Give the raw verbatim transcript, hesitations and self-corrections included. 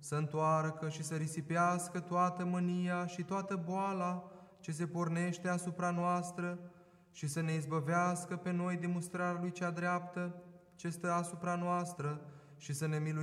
să întoarcă și să risipească toată mânia și toată boala ce se pornește asupra noastră și să ne izbăvească pe noi de mustrarea Lui cea dreaptă ce stă asupra noastră și să ne miluiască